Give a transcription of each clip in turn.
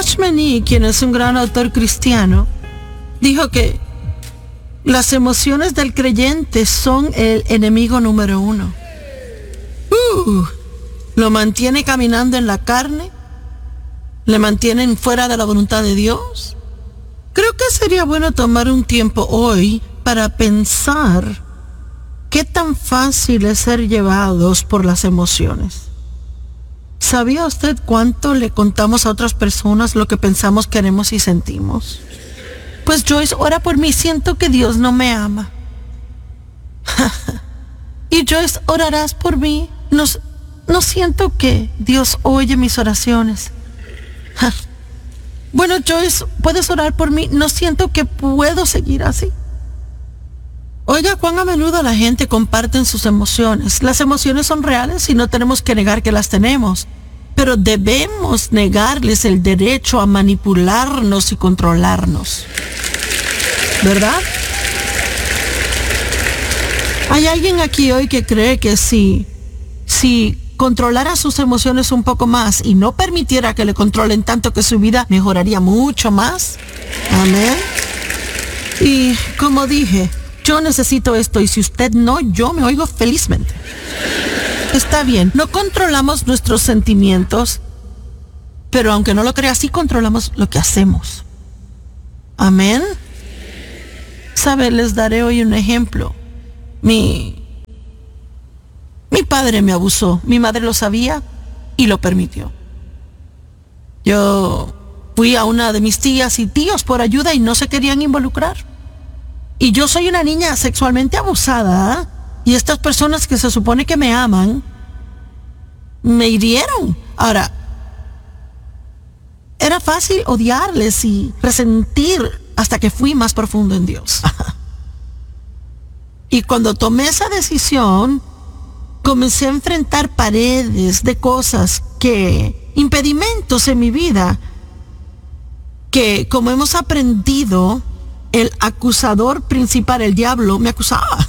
Watchman Nee, quien es un gran autor cristiano, dijo que las emociones del creyente son el enemigo número 1. Lo mantiene caminando en la carne, le mantienen fuera de la voluntad de Dios. Creo que sería bueno tomar un tiempo hoy para pensar qué tan fácil es ser llevados por las emociones. ¿Sabía usted cuánto le contamos a otras personas lo que pensamos, queremos y sentimos? Pues Joyce, ora por mí, siento que Dios no me ama. Y Joyce, orarás por mí. No siento que Dios oye mis oraciones. Bueno, Joyce, ¿puedes orar por mí? No siento que puedo seguir así. Oiga, cuán a menudo la gente comparte sus emociones. Las emociones son reales y no tenemos que negar que las tenemos. Pero debemos negarles el derecho a manipularnos y controlarnos. ¿Verdad? Hay alguien aquí hoy que cree que si controlara sus emociones un poco más y no permitiera que le controlen tanto, que su vida mejoraría mucho más. Amén. Y como dije, yo necesito esto y si usted no, yo me oigo felizmente. Está bien, no controlamos nuestros sentimientos, pero aunque no lo crea, sí controlamos lo que hacemos. Amén. ¿Sabe? Les daré hoy un ejemplo. Mi padre me abusó. Mi madre lo sabía y lo permitió. Yo fui a una de mis tías y tíos por ayuda y no se querían involucrar. Y yo soy una niña sexualmente abusada, y estas personas que se supone que me aman, me hirieron. Ahora, era fácil odiarles y resentir hasta que fui más profundo en Dios. Y cuando tomé esa decisión, comencé a enfrentar paredes de cosas impedimentos en mi vida, que como hemos aprendido, el acusador principal, el diablo, me acusaba.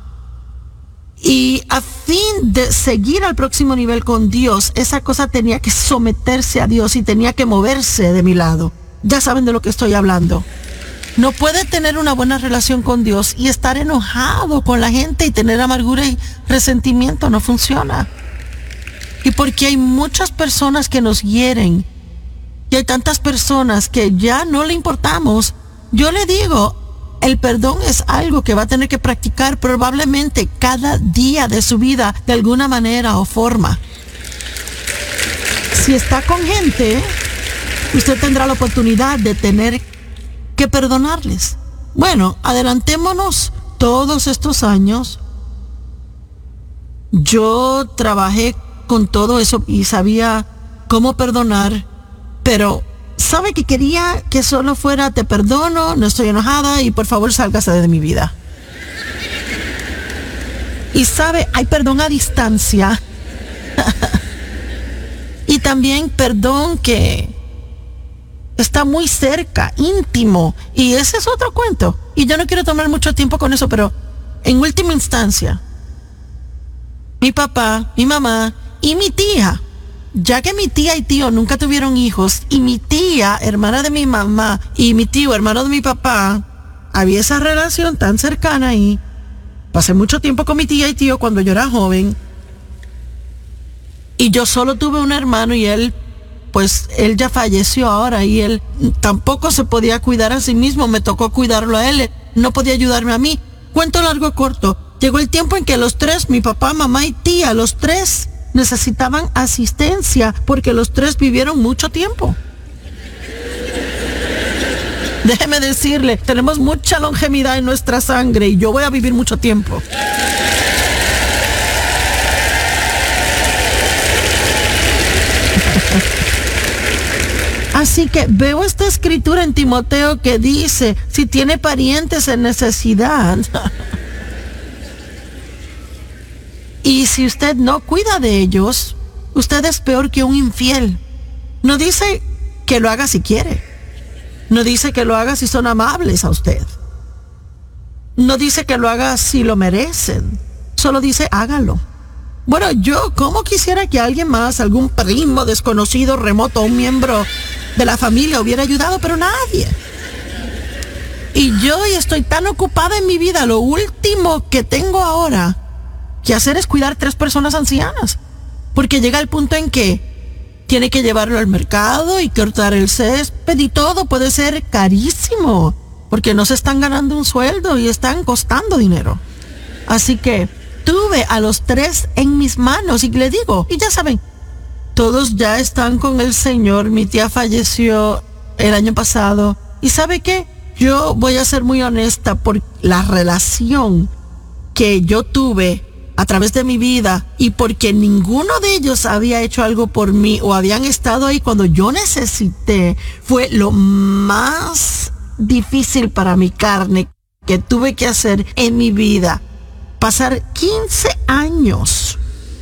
Y a fin de seguir al próximo nivel con Dios, esa cosa tenía que someterse a Dios y tenía que moverse de mi lado. Ya saben de lo que estoy hablando. No puede tener una buena relación con Dios y estar enojado con la gente y tener amargura y resentimiento. No funciona. Y porque hay muchas personas que nos hieren y hay tantas personas que ya no le importamos, yo le digo, el perdón es algo que va a tener que practicar probablemente cada día de su vida, de alguna manera o forma. Si está con gente, usted tendrá la oportunidad de tener que perdonarles. Bueno, adelantémonos todos estos años. Yo trabajé con todo eso y sabía cómo perdonar, pero ¿sabe que quería que solo fuera te perdono, no estoy enojada y por favor sálgase de mi vida? Y sabe, hay perdón a distancia. Y también perdón que está muy cerca, íntimo. Y ese es otro cuento. Y yo no quiero tomar mucho tiempo con eso, pero en última instancia, mi papá, mi mamá y mi tía, ya que mi tía y tío nunca tuvieron hijos, y mi tía, hermana de mi mamá, y mi tío, hermano de mi papá, había esa relación tan cercana y pasé mucho tiempo con mi tía y tío cuando yo era joven. Y yo solo tuve un hermano y él ya falleció ahora y él tampoco se podía cuidar a sí mismo, me tocó cuidarlo a él, no podía ayudarme a mí. Cuento largo corto, llegó el tiempo en que los tres, mi papá, mamá y tía, los tres necesitaban asistencia porque los tres vivieron mucho tiempo. Déjeme decirle, tenemos mucha longevidad en nuestra sangre y yo voy a vivir mucho tiempo. Así que veo esta escritura en Timoteo que dice, si tiene parientes en necesidad, y si usted no cuida de ellos, usted es peor que un infiel. No dice que lo haga si quiere. No dice que lo haga si son amables a usted. No dice que lo haga si lo merecen. Solo dice hágalo. Bueno, yo como quisiera que alguien más, algún primo desconocido, remoto, un miembro de la familia hubiera ayudado, pero nadie. Y yo estoy tan ocupada en mi vida, lo último que tengo ahora que hacer es cuidar 3 personas ancianas. Porque llega el punto en que tiene que llevarlo al mercado y cortar el césped y todo puede ser carísimo. Porque no se están ganando un sueldo y están costando dinero. Así que tuve a los 3 en mis manos y le digo, y ya saben, todos ya están con el Señor. Mi tía falleció el año pasado. ¿Y sabe qué? Yo voy a ser muy honesta por la relación que yo tuve a través de mi vida y porque ninguno de ellos había hecho algo por mí o habían estado ahí cuando yo necesité. Fue lo más difícil para mi carne que tuve que hacer en mi vida. Pasar 15 años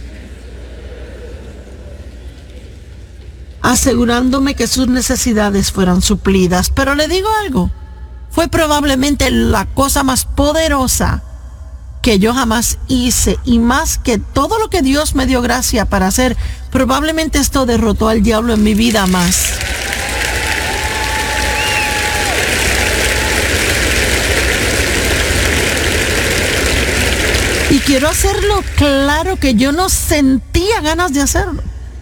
asegurándome que sus necesidades fueran suplidas. Pero le digo algo, fue probablemente la cosa más poderosa que yo jamás hice, y más que todo lo que Dios me dio gracia para hacer, probablemente esto derrotó al diablo en mi vida más. Y quiero hacerlo claro que yo no sentía ganas de hacerlo.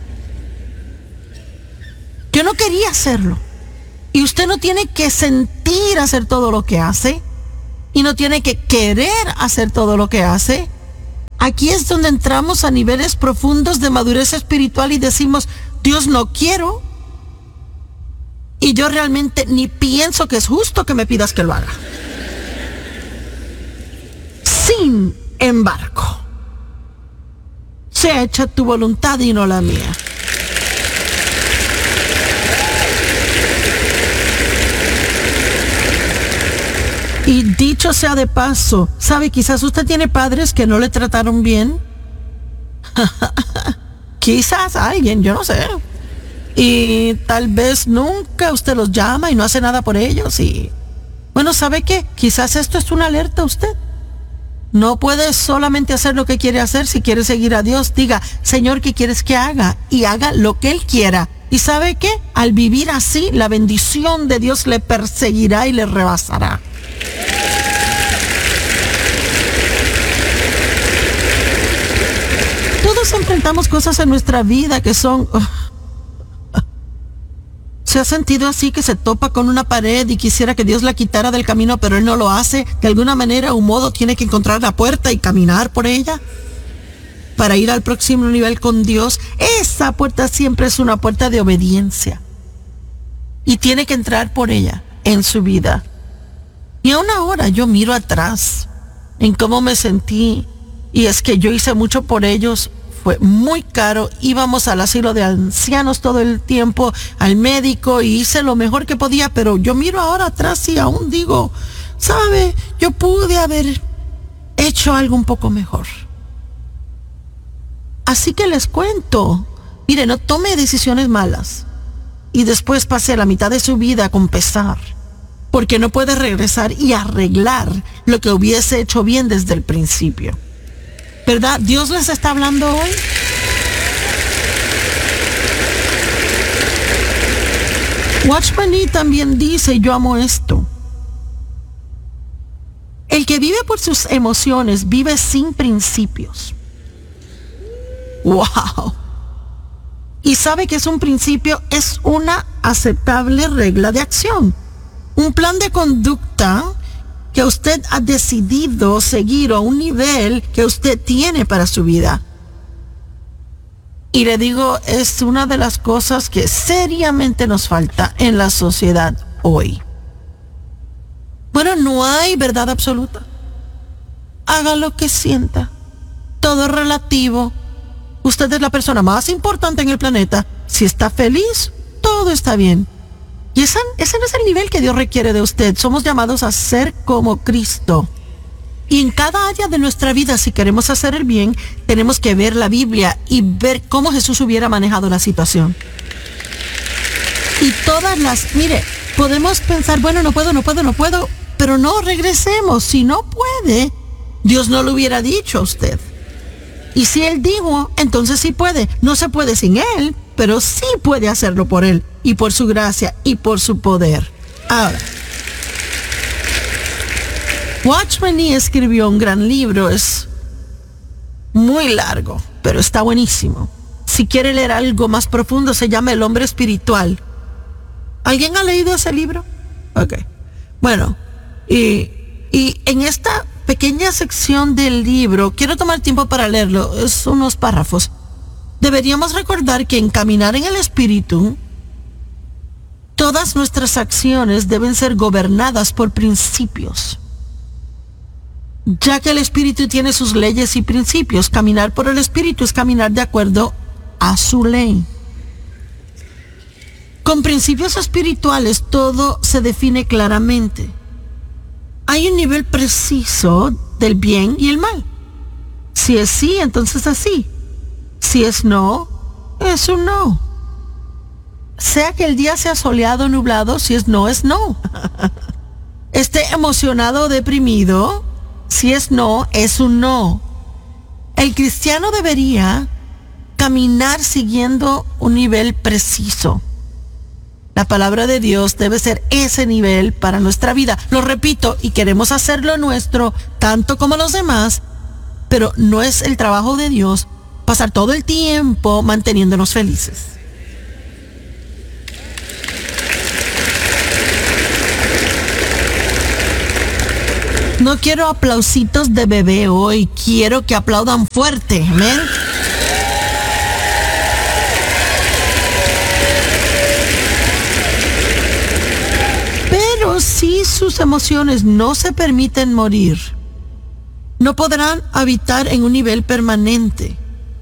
Yo no quería hacerlo. Y usted no tiene que sentir hacer todo lo que hace. Y no tiene que querer hacer todo lo que hace. Aquí es donde entramos a niveles profundos de madurez espiritual y decimos, Dios, no quiero. Y yo realmente ni pienso que es justo que me pidas que lo haga. Sin embargo, sea hecha tu voluntad y no la mía. Y dicho sea de paso, ¿sabe? Quizás usted tiene padres que no le trataron bien. Quizás alguien, yo no sé. Y tal vez nunca usted los llama y no hace nada por ellos. Y bueno, ¿sabe qué? Quizás esto es una alerta a usted. No puede solamente hacer lo que quiere hacer. Si quiere seguir a Dios, diga, Señor, ¿qué quieres que haga? Y haga lo que Él quiera. ¿Y sabe qué? Al vivir así, la bendición de Dios le perseguirá y le rebasará. Todos enfrentamos cosas en nuestra vida que son... ¿Se ha sentido así que se topa con una pared y quisiera que Dios la quitara del camino, pero Él no lo hace? De alguna manera, un modo, tiene que encontrar la puerta y caminar por ella para ir al próximo nivel con Dios. Esa puerta siempre es una puerta de obediencia. Y tiene que entrar por ella en su vida. Y aún ahora yo miro atrás en cómo me sentí. Y es que yo hice mucho por ellos. Fue muy caro. Íbamos al asilo de ancianos todo el tiempo, al médico, y hice lo mejor que podía. Pero yo miro ahora atrás y aún digo, ¿sabe? Yo pude haber hecho algo un poco mejor. Así que les cuento, mire, no tome decisiones malas y después pase la mitad de su vida con pesar, porque no puede regresar y arreglar lo que hubiese hecho bien desde el principio. ¿Verdad? ¿Dios les está hablando hoy? Watchman Nee también dice, yo amo esto: el que vive por sus emociones vive sin principios. ¡Wow! Y sabe que es un principio, es una aceptable regla de acción. Un plan de conducta que usted ha decidido seguir a un nivel que usted tiene para su vida. Y le digo, es una de las cosas que seriamente nos falta en la sociedad hoy. Bueno, no hay verdad absoluta. Haga lo que sienta. Todo es relativo. Usted es la persona más importante en el planeta. Si está feliz, todo está bien. Y ese no es el nivel que Dios requiere de usted. Somos llamados a ser como Cristo. Y en cada área de nuestra vida, si queremos hacer el bien, tenemos que ver la Biblia y ver cómo Jesús hubiera manejado la situación. Y mire, podemos pensar, bueno, no puedo, pero no, regresemos. Si no puede, Dios no lo hubiera dicho a usted. Y si Él dijo, entonces sí puede. No se puede sin Él, pero pero sí puede hacerlo por Él y por su gracia y por su poder. Ahora, Watchman Nee escribió un gran libro, es muy largo, pero está buenísimo. Si quiere leer algo más profundo, se llama El hombre espiritual. ¿Alguien ha leído ese libro? Ok. Bueno, y en esta pequeña sección del libro, quiero tomar tiempo para leerlo, es unos párrafos. Deberíamos recordar que en caminar en el Espíritu, todas nuestras acciones deben ser gobernadas por principios. Ya que el Espíritu tiene sus leyes y principios, caminar por el Espíritu es caminar de acuerdo a su ley. Con principios espirituales todo se define claramente. Hay un nivel preciso del bien y el mal. Si es sí, entonces es sí. Si es no, es un no. Sea que el día sea soleado o nublado, si es no, es no. Esté emocionado o deprimido, si es no, es un no. El cristiano debería caminar siguiendo un nivel preciso. La palabra de Dios debe ser ese nivel para nuestra vida. Lo repito, y queremos hacerlo nuestro, tanto como los demás, pero no es el trabajo de Dios pasar todo el tiempo manteniéndonos felices. No quiero aplausitos de bebé hoy, quiero que aplaudan fuerte, amén. Pero si sus emociones no se permiten morir, no podrán habitar en un nivel permanente.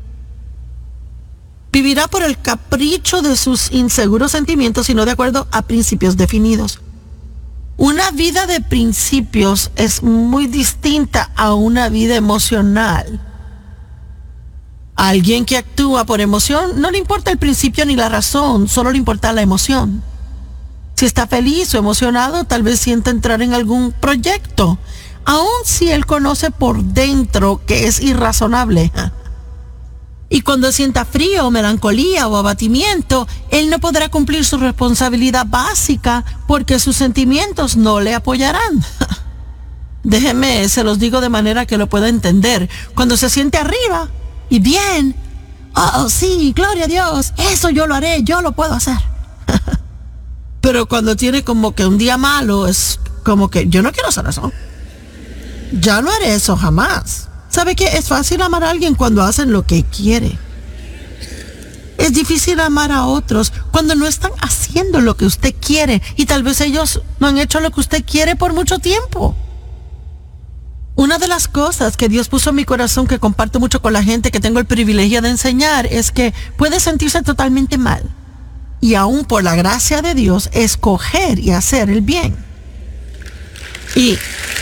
Vivirá por el capricho de sus inseguros sentimientos y no de acuerdo a principios definidos. Una vida de principios es muy distinta a una vida emocional. Alguien que actúa por emoción no le importa el principio ni la razón, solo le importa la emoción. Si está feliz o emocionado, tal vez sienta entrar en algún proyecto, aun si él conoce por dentro que es irrazonable. Y cuando sienta frío, melancolía o abatimiento, él no podrá cumplir su responsabilidad básica porque sus sentimientos no le apoyarán. Déjenme, se los digo de manera que lo pueda entender. Cuando se siente arriba y bien, oh sí, gloria a Dios, eso yo lo haré, yo lo puedo hacer. Pero cuando tiene como que un día malo, es como que yo no quiero hacer eso. Ya no haré eso jamás. ¿Sabe qué? Es fácil amar a alguien cuando hacen lo que quiere. Es difícil amar a otros cuando no están haciendo lo que usted quiere y tal vez ellos no han hecho lo que usted quiere por mucho tiempo. Una de las cosas que Dios puso en mi corazón que comparto mucho con la gente que tengo el privilegio de enseñar es que puede sentirse totalmente mal y aún por la gracia de Dios escoger y hacer el bien. Y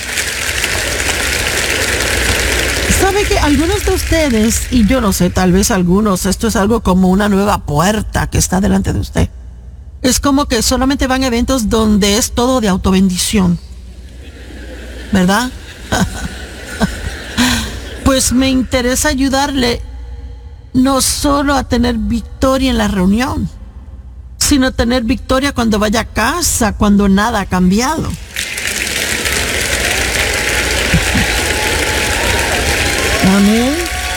¿sabe que algunos de ustedes, y yo no sé, tal vez algunos, esto es algo como una nueva puerta que está delante de usted? Es como que solamente van a eventos donde es todo de autobendición, ¿verdad? Pues me interesa ayudarle no solo a tener victoria en la reunión, sino tener victoria cuando vaya a casa, cuando nada ha cambiado. Amén.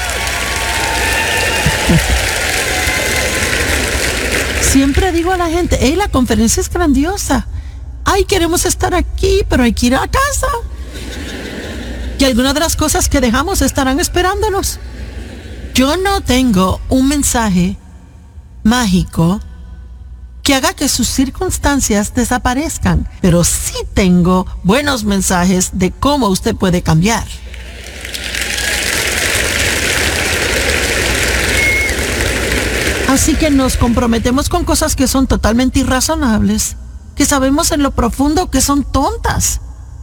Siempre digo a la gente, hey, la conferencia es grandiosa. Ay, queremos estar aquí, pero hay que ir a casa. Y algunas de las cosas que dejamos estarán esperándonos. Yo no tengo un mensaje mágico que haga que sus circunstancias desaparezcan, pero sí tengo buenos mensajes de cómo usted puede cambiar. Así que nos comprometemos con cosas que son totalmente irrazonables, que sabemos en lo profundo que son tontas.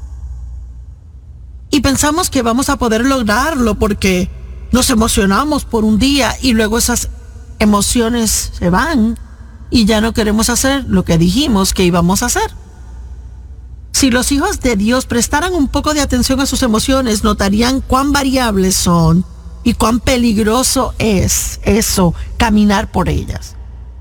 Y pensamos que vamos a poder lograrlo porque nos emocionamos por un día y luego esas emociones se van y ya no queremos hacer lo que dijimos que íbamos a hacer. Si los hijos de Dios prestaran un poco de atención a sus emociones, notarían cuán variables son y cuán peligroso es eso, caminar por ellas.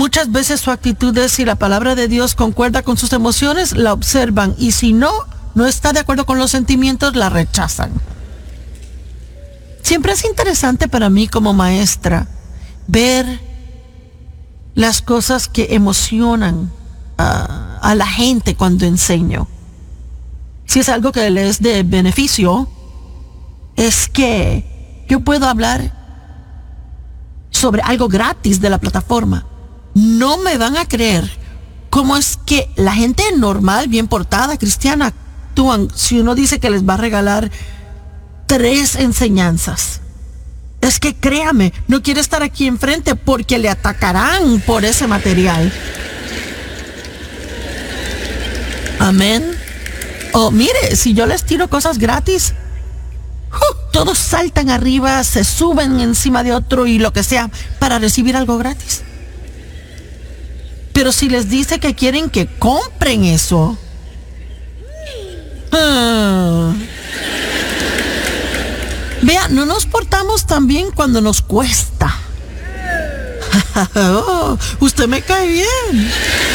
Muchas veces su actitud es, si la palabra de Dios concuerda con sus emociones, la observan, y si no está de acuerdo con los sentimientos, la rechazan. Siempre es interesante para mí como maestra ver las cosas que emocionan a la gente cuando enseño. Si es algo que les es de beneficio, es que yo puedo hablar sobre algo gratis de la plataforma. No me van a creer cómo es que la gente normal, bien portada, cristiana, actúan si uno dice que les va a regalar 3 enseñanzas. Es que créame, no quiere estar aquí enfrente porque le atacarán por ese material. Amén. Oh, mire, si yo les tiro cosas gratis, todos saltan arriba, se suben encima de otro y lo que sea para recibir algo gratis. Pero si les dice que quieren que compren eso, vea, no nos portamos tan bien cuando nos cuesta. Oh, usted me cae bien.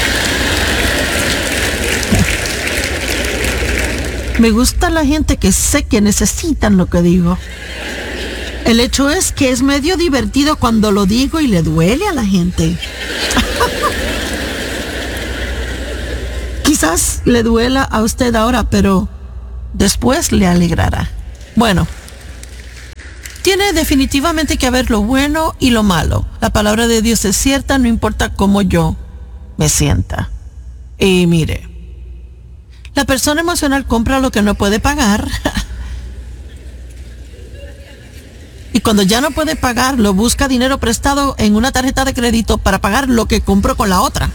Me gusta la gente que sé que necesitan lo que digo. El hecho es que es medio divertido cuando lo digo y le duele a la gente. Quizás le duela a usted ahora, pero después le alegrará. Bueno, tiene definitivamente que haber lo bueno y lo malo. La palabra de Dios es cierta, no importa cómo yo me sienta. Y mire, la persona emocional compra lo que no puede pagar. Y cuando ya no puede pagarlo, busca dinero prestado en una tarjeta de crédito para pagar lo que compró con la otra.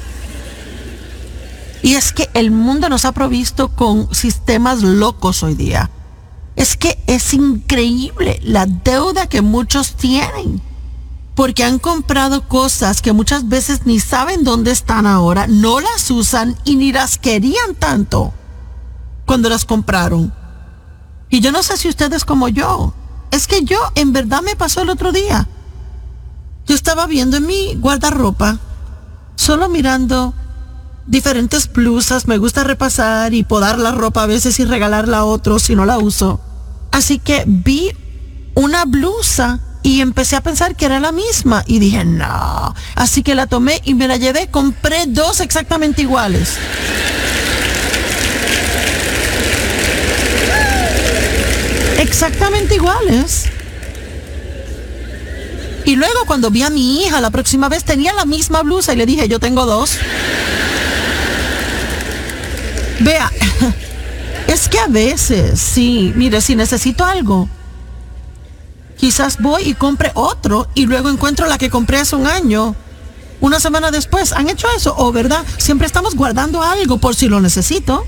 Y es que el mundo nos ha provisto con sistemas locos hoy día. Es que es increíble la deuda que muchos tienen, porque han comprado cosas que muchas veces ni saben dónde están ahora, no las usan y ni las querían tanto cuando las compraron. Y yo no sé si ustedes como yo. Es que yo, en verdad, me pasó el otro día. Yo estaba viendo en mi guardarropa, solo mirando diferentes blusas. Me gusta repasar y podar la ropa a veces y regalarla a otros si no la uso. Así que vi una blusa y empecé a pensar que era la misma. Y dije, no. Así que la tomé y me la llevé. Compré 2 exactamente iguales. Exactamente iguales. Y luego cuando vi a mi hija la próxima vez, tenía la misma blusa y le dije, yo tengo 2. Vea, es que a veces, sí, mire, si necesito algo, quizás voy y compre otro y luego encuentro la que compré hace un año, una semana después. ¿Han hecho eso? ¿O verdad? Siempre estamos guardando algo por si lo necesito.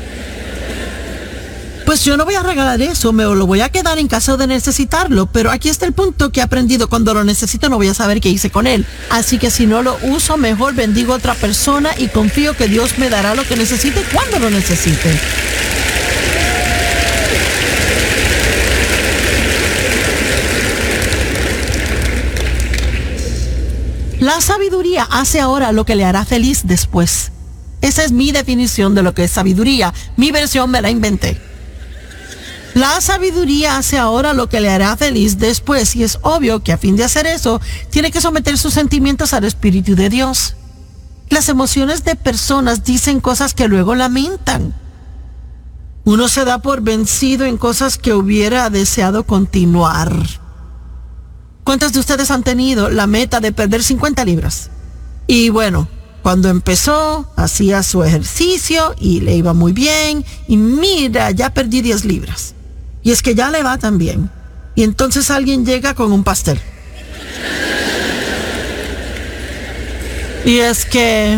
Pues yo no voy a regalar eso, me lo voy a quedar en caso de necesitarlo. Pero aquí está el punto que he aprendido: cuando lo necesito no voy a saber qué hice con él. Así que si no lo uso, mejor bendigo a otra persona y confío que Dios me dará lo que necesite cuando lo necesite. La sabiduría hace ahora lo que le hará feliz después. Esa es mi definición de lo que es sabiduría. Mi versión me la inventé. La sabiduría hace ahora lo que le hará feliz después, y es obvio que a fin de hacer eso, tiene que someter sus sentimientos al Espíritu de Dios. Las emociones de personas dicen cosas que luego lamentan. Uno se da por vencido en cosas que hubiera deseado continuar. ¿Cuántos de ustedes han tenido la meta de perder 50 libras? Y bueno, cuando empezó, hacía su ejercicio y le iba muy bien, y mira, ya perdí 10 libras. Y es que ya le va tan bien. Y entonces alguien llega con un pastel. Y es que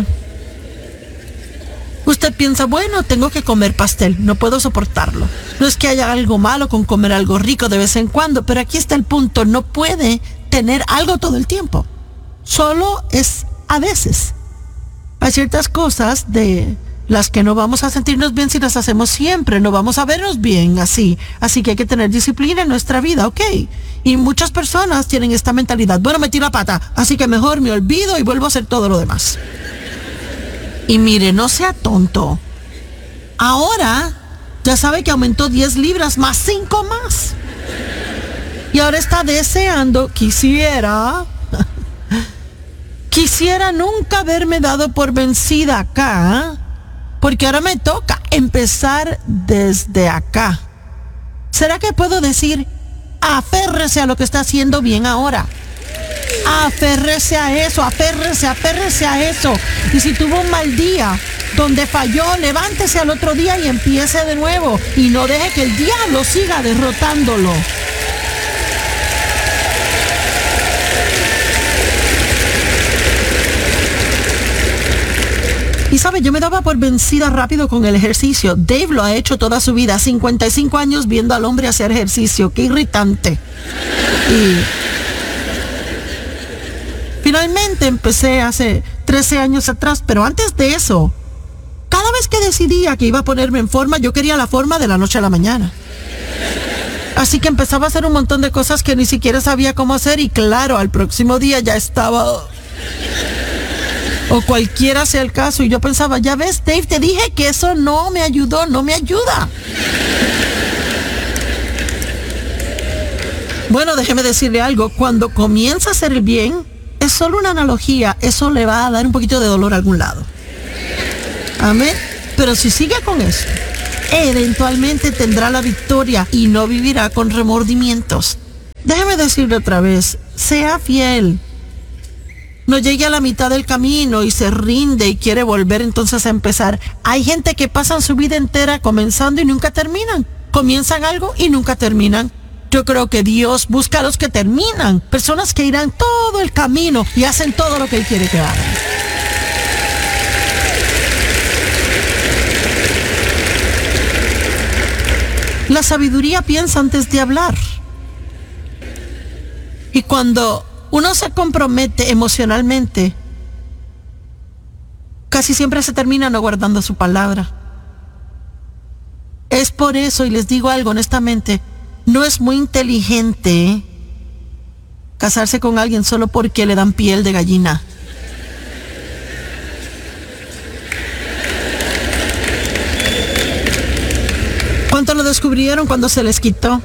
usted piensa, bueno, tengo que comer pastel, no puedo soportarlo. No es que haya algo malo con comer algo rico de vez en cuando, pero aquí está el punto: no puede tener algo todo el tiempo. Solo es a veces. Hay ciertas cosas de las que no vamos a sentirnos bien si las hacemos siempre, no vamos a vernos bien así. Así que hay que tener disciplina en nuestra vida, ¿ok? Y muchas personas tienen esta mentalidad, bueno, metí la pata, así que mejor me olvido y vuelvo a hacer todo lo demás. Y mire, no sea tonto. Ahora ya sabe que aumentó 10 libras más 5 más. Y ahora está deseando, quisiera nunca haberme dado por vencida acá, porque ahora me toca empezar desde acá. ¿Será que puedo decir, aférrese a lo que está haciendo bien ahora? Aférrese a eso, aférrese a eso. Y si tuvo un mal día donde falló, levántese al otro día y empiece de nuevo. Y no deje que el diablo siga derrotándolo. Y sabe, yo me daba por vencida rápido con el ejercicio. Dave lo ha hecho toda su vida, 55 años viendo al hombre hacer ejercicio. Qué irritante. Y finalmente empecé hace 13 años atrás, pero antes de eso, cada vez que decidía que iba a ponerme en forma, yo quería la forma de la noche a la mañana. Así que empezaba a hacer un montón de cosas que ni siquiera sabía cómo hacer y claro, al próximo día ya estaba... O cualquiera sea el caso. Y yo pensaba, ya ves, Dave, te dije que eso no me ayudó, no me ayuda. Bueno, déjeme decirle algo. Cuando comienza a hacer el bien, es solo una analogía. Eso le va a dar un poquito de dolor a algún lado. Amén. Pero si sigue con eso, eventualmente tendrá la victoria y no vivirá con remordimientos. Déjeme decirle otra vez, sea fiel. No llegue a la mitad del camino y se rinde y quiere volver entonces a empezar. Hay gente que pasan su vida entera comenzando y nunca terminan. Comienzan algo y nunca terminan. Yo creo que Dios busca a los que terminan. Personas que irán todo el camino y hacen todo lo que Él quiere que hagan. La sabiduría piensa antes de hablar. Y cuando uno se compromete emocionalmente, casi siempre se termina no guardando su palabra. Es por eso, y les digo algo honestamente, no es muy inteligente casarse con alguien solo porque le dan piel de gallina. ¿Cuánto lo descubrieron cuando se les quitó?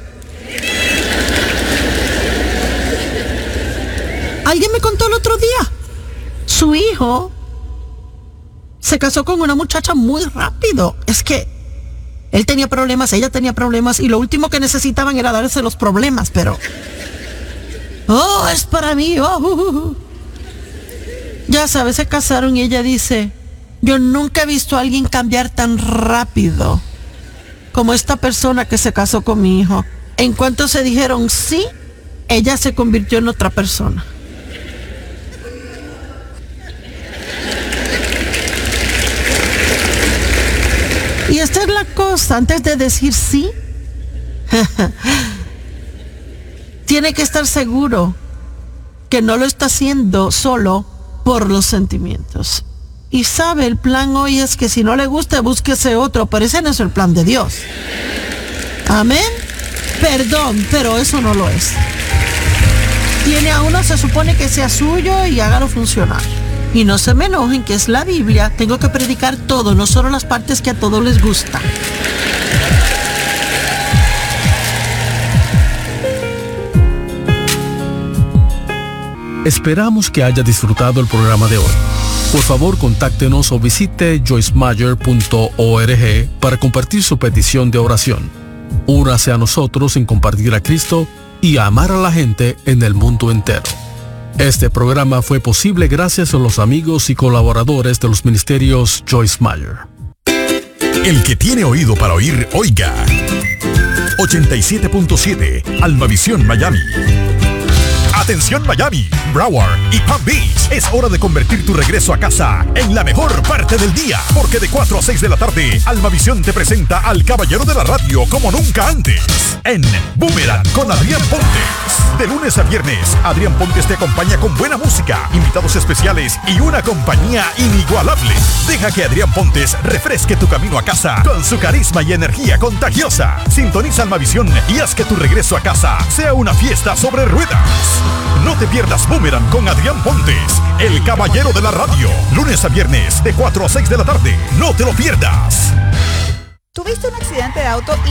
Alguien me contó el otro día, su hijo se casó con una muchacha muy rápido. Es que él tenía problemas, ella tenía problemas y lo último que necesitaban era darse los problemas, pero... Oh, es para mí, Ya sabes, se casaron y ella dice, yo nunca he visto a alguien cambiar tan rápido como esta persona que se casó con mi hijo. En cuanto se dijeron sí, ella se convirtió en otra persona. Y esta es la cosa, antes de decir sí, tiene que estar seguro que no lo está haciendo solo por los sentimientos. Y sabe, el plan hoy es que si no le gusta, búsquese otro, pero ese no es el plan de Dios. Amén. Perdón, pero eso no lo es. Tiene a uno, se supone que sea suyo y hágalo funcionar. Y no se me enojen, que es la Biblia. Tengo que predicar todo, no solo las partes que a todos les gustan. Esperamos que haya disfrutado el programa de hoy. Por favor, contáctenos o visite joycemeyer.org para compartir su petición de oración. Únase a nosotros en compartir a Cristo y a amar a la gente en el mundo entero. Este programa fue posible gracias a los amigos y colaboradores de los ministerios Joyce Meyer. El que tiene oído para oír, oiga. 87.7 Almavisión Miami. Atención Miami, Broward y Palm Beach. Es hora de convertir tu regreso a casa en la mejor parte del día. Porque de 4 a 6 de la tarde, Almavisión te presenta al caballero de la radio como nunca antes. En Boomerang con Adrián Pontes. De lunes a viernes, Adrián Pontes te acompaña con buena música, invitados especiales y una compañía inigualable. Deja que Adrián Pontes refresque tu camino a casa con su carisma y energía contagiosa. Sintoniza Almavisión y haz que tu regreso a casa sea una fiesta sobre ruedas. No te pierdas Boomerang con Adrián Pontes, el caballero de la radio. Lunes a viernes de 4 a 6 de la tarde. No te lo pierdas. ¿Tuviste un accidente de auto